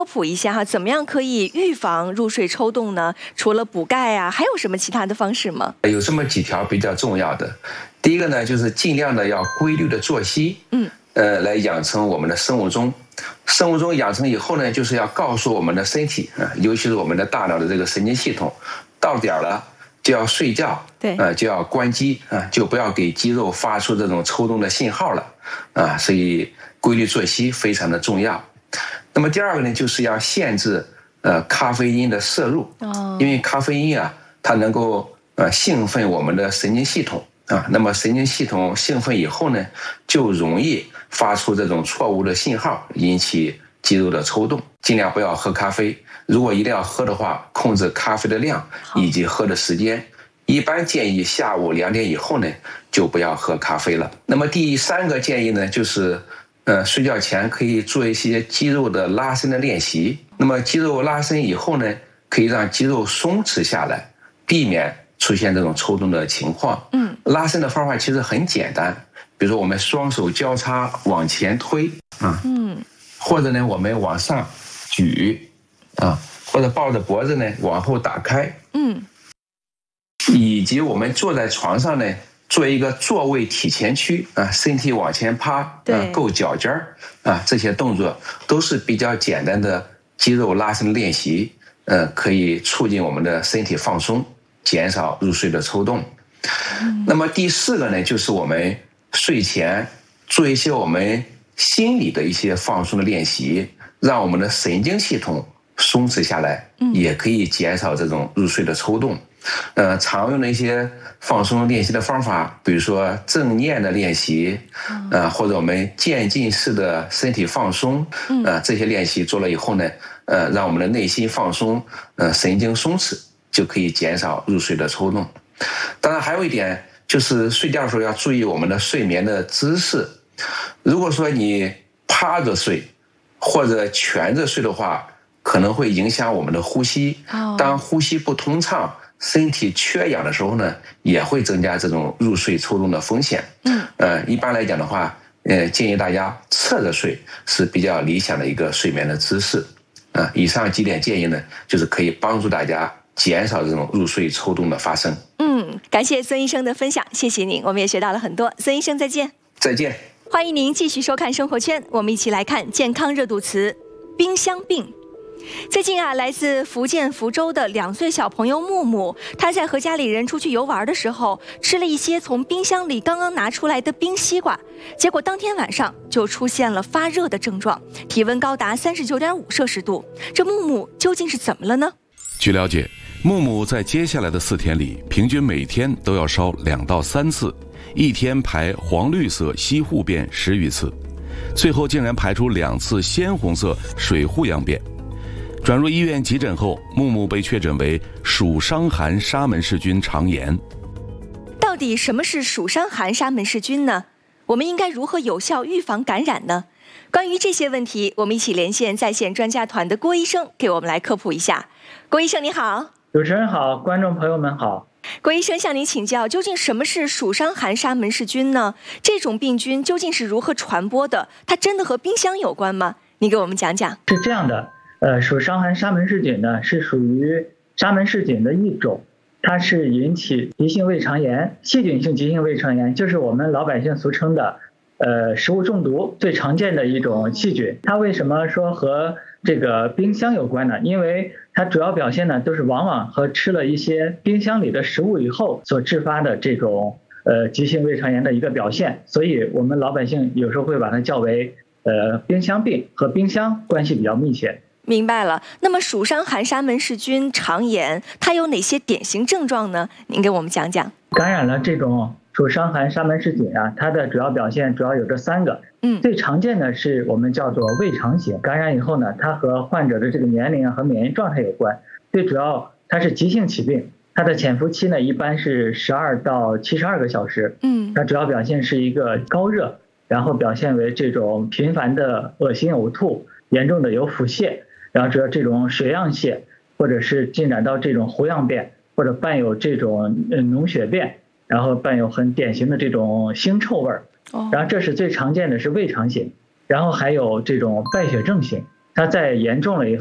普一下哈，怎么样可以预防入睡抽动呢？除了补钙啊，还有什么其他的方式吗？ 有这么几条比较重要的。第一个呢，就是尽量的要规律的作息，来养成我们的生物钟。生物钟养成以后呢，就是要告诉我们的身体尤其是我们的大脑的这个神经系统，到点了就要睡觉， 对， 就要关机就不要给肌肉发出这种抽动的信号了所以规律作息非常的重要。那么第二个呢，就是要限制咖啡因的摄入，因为咖啡因它能够兴奋我们的神经系统那么神经系统兴奋以后呢，就容易发出这种错误的信号，引起肌肉的抽动。尽量不要喝咖啡，如果一定要喝的话，控制咖啡的量以及喝的时间。一般建议下午2点以后呢，就不要喝咖啡了。那么第三个建议呢，就是睡觉前可以做一些肌肉的拉伸的练习。那么肌肉拉伸以后呢，可以让肌肉松弛下来，避免出现这种抽动的情况。拉伸的方法其实很简单，比如说我们双手交叉往前推或者呢我们往上举或者抱着脖子呢往后打开以及我们坐在床上呢，做一个坐位体前屈身体往前趴够脚尖这些动作都是比较简单的肌肉拉伸练习，可以促进我们的身体放松，减少入睡的抽动。那么第四个呢，就是我们睡前做一些我们心理的一些放松的练习，让我们的神经系统松弛下来，也可以减少这种入睡的抽动。常用的一些放松练习的方法，比如说正念的练习，或者我们渐进式的身体放松，这些练习做了以后呢，让我们的内心放松，神经松弛，就可以减少入睡的抽动。当然还有一点，就是睡觉的时候要注意我们的睡眠的姿势。如果说你趴着睡或者蜷着睡的话，可能会影响我们的呼吸。当呼吸不通畅，身体缺氧的时候呢，也会增加这种入睡抽动的风险。一般来讲的话，建议大家侧着睡是比较理想的一个睡眠的姿势。以上几点建议呢，就是可以帮助大家减少这种入睡抽动的发生。 感谢孙医生的分享，谢谢您，我们也学到了很多。孙医生再见。 再见。 欢迎您继续收看生活圈，我们一起来看健康热度词冰箱病。最近来自福建福州的2岁小朋友木木，他在和家里人出去游玩的时候，吃了一些从冰箱里刚刚拿出来的冰西瓜，结果当天晚上就出现了发热的症状，体温高达39.5摄氏度。这木木究竟是怎么了呢？ 据了解，木木在接下来的4天里，平均每天都要烧2到3次，一天排黄绿色稀糊便10余次，最后竟然排出2次鲜红色水糊样便。转入医院急诊后，木木被确诊为鼠伤寒沙门氏菌肠炎。 到底什么是鼠伤寒沙门氏菌呢？我们应该如何有效预防感染呢？关于这些问题，我们一起连线在线专家团的郭医生，给我们来科普一下。郭医生你好。 主持人好，观众朋友们好。 郭医生向您请教，究竟什么是鼠伤寒沙门氏菌呢？这种病菌究竟是如何传播的？它真的和冰箱有关吗？你给我们讲讲。 是这样的，鼠伤寒沙门氏菌呢，是属于沙门氏菌的一种，它是引起急性胃肠炎，细菌性急性胃肠炎，就是我们老百姓俗称的食物中毒最常见的一种细菌。它为什么说和这个冰箱有关呢？因为它主要表现呢，都是往往和吃了一些冰箱里的食物以后所致发的这种急性胃肠炎的一个表现，所以我们老百姓有时候会把它叫为冰箱病，和冰箱关系比较密切。 明白了。那么鼠伤寒沙门氏菌肠炎它有哪些典型症状呢？您给我们讲讲。 感染了这种鼠伤寒沙门氏菌它的主要表现主要有这3个。最常见的是我们叫做胃肠型，感染以后呢，它和患者的这个年龄和免疫状态有关。最主要它是急性起病，它的潜伏期呢一般是12到72个小时。它主要表现是一个高热，然后表现为这种频繁的恶心呕吐，严重的有腹泻，然后主要这种水样泻，或者是进展到这种糊样便，或者伴有这种脓血便，然后伴有很典型的这种腥臭味。然后这是最常见的是胃肠型，然后还有这种败血症型， 它在严重了以后